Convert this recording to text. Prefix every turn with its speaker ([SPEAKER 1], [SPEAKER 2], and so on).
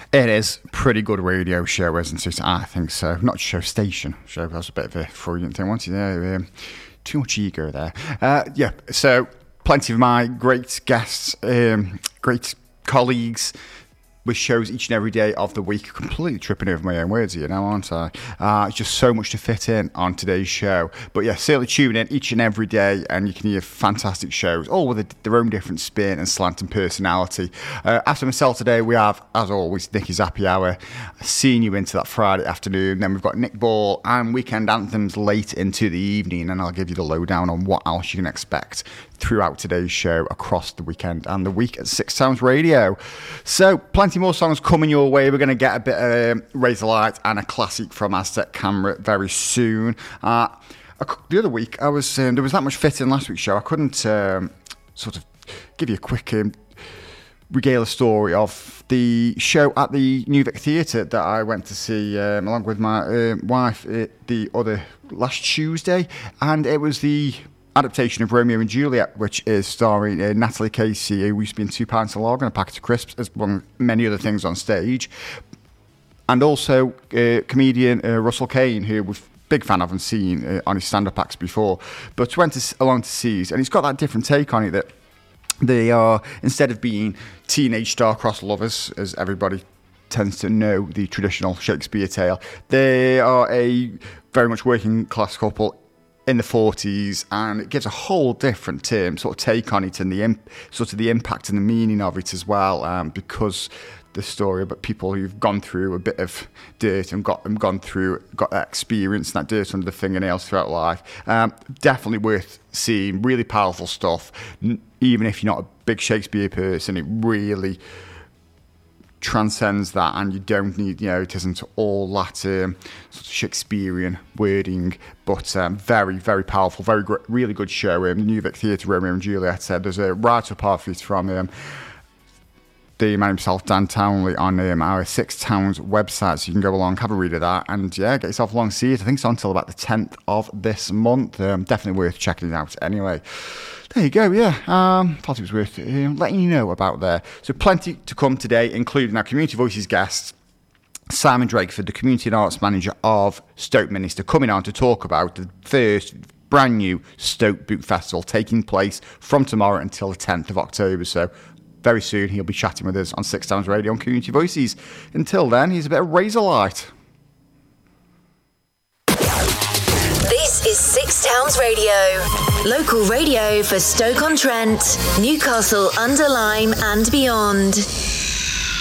[SPEAKER 1] It is a pretty good radio show, isn't it? I think so. Not show station. Show was a bit of a Freudian thing, wasn't it? Too much ego there. Yeah, so plenty of my great guests, great colleagues, with shows each and every day of the week. Completely tripping over my own words here now, aren't I? It's just so much to fit in on today's show. But yeah, certainly tune in each and every day and you can hear fantastic shows, all with their own different spin and slant and personality. After myself today, we have, as always, Nicky's Happy Hour, seeing you into that Friday afternoon. Then we've got Nick Ball and Weekend Anthems late into the evening, and I'll give you the lowdown on what else you can expect throughout today's show across the weekend and the week at Six Sounds Radio. So plenty more songs coming your way. We're going to get a bit of Razorlight and a classic from Aztec Camera very soon. The other week I was there was that much fit in last week's show I couldn't sort of give you a quick regale a story of the show at the New Vic Theatre that I went to see along with my wife the other last Tuesday, and it was the adaptation of Romeo and Juliet, which is starring Natalie Casey, who used to be in 2 Pints of Lager and a Packet of Crisps, as well as many other things on stage, and also comedian Russell Kane, who we're big fan of and seen on his stand-up acts before, but went along to see, and he's got that different take on it, that they are, instead of being teenage star-crossed lovers, as everybody tends to know the traditional Shakespeare tale, they are a very much working-class couple in the 40s, and it gives a whole different sort of take on it, and the impact and the meaning of it as well, because the story about people who've gone through a bit of dirt and got that experience and that dirt under the fingernails throughout life. Definitely worth seeing. Really powerful stuff. Even if you're not a big Shakespeare person, it really transcends that, and you don't need, it isn't all that sort of Shakespearean wording, but very, very powerful, really good show. The New Vic Theatre, Romeo and Juliet. There's a write-up of it from the man himself, Dan Townley, on our Six Towns website, so you can go along, have a read of that, and get yourself along, see it. I think it's on until about the 10th of this month. Definitely worth checking it out anyway. There you go, yeah. Thought it was worth letting you know about there. So plenty to come today, including our Community Voices guests, Simon Drakeford, the Community and Arts Manager of Stoke Minster, coming on to talk about the first brand new Stoke Boot Festival taking place from tomorrow until the 10th of October. So very soon he'll be chatting with us on Six Towns Radio on Community Voices. Until then, he's a bit of Razorlight.
[SPEAKER 2] This is Six Towns Radio. Local radio for Stoke-on-Trent, Newcastle under Lyme and beyond.